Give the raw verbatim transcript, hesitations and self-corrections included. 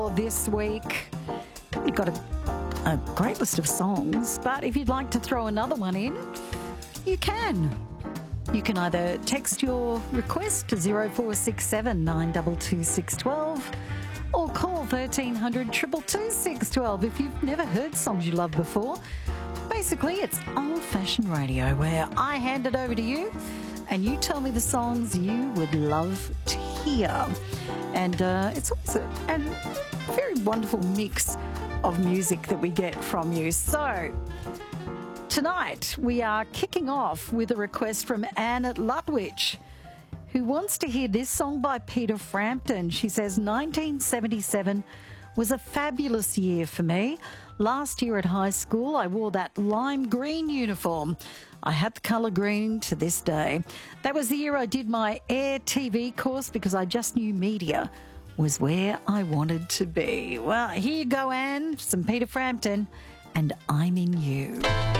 This week, we've got a, a great list of songs, but if you'd like to throw another one in, you can. You can either text your request to zero four six seven nine two two six one two or call thirteen hundred two two two six one two if you've never heard songs you love before. Basically, it's old-fashioned radio where I hand it over to you and you tell me the songs you would love to hear. And uh, it's also a very wonderful mix of music that we get from you. So tonight we are kicking off with a request from Anne at Lutwich, who wants to hear this song by Peter Frampton. She says, nineteen seventy-seven was a fabulous year for me. Last year at high school, I wore that lime green uniform. I have the colour green to this day. That was the year I did my Air T V course because I just knew media was where I wanted to be. Well, here you go, Anne, some Peter Frampton, and I'm in You.